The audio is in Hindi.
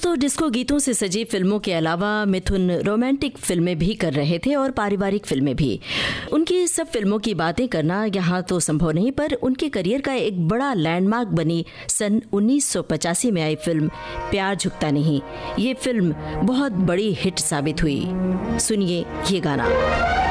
दोस्तों, डिस्को गीतों से सजी फिल्मों के अलावा मिथुन रोमांटिक फिल्में भी कर रहे थे और पारिवारिक फिल्में भी। उनकी सब फिल्मों की बातें करना यहाँ तो संभव नहीं, पर उनके करियर का एक बड़ा लैंडमार्क बनी सन 1985 में आई फिल्म प्यार झुकता नहीं। ये फिल्म बहुत बड़ी हिट साबित हुई। सुनिए ये गाना।